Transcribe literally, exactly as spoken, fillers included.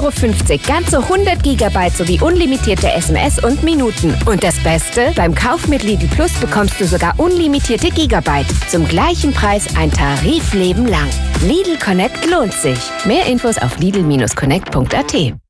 Euro fünfzig, ganze hundert Gigabyte sowie unlimitierte S M S und Minuten. Und das Beste? Beim Kauf mit Lidl Plus bekommst du sogar unlimitierte Gigabyte. Zum gleichen Preis ein Tarifleben lang. Lidl Connect lohnt sich. Mehr Infos auf lidl Bindestrich connect Punkt a t.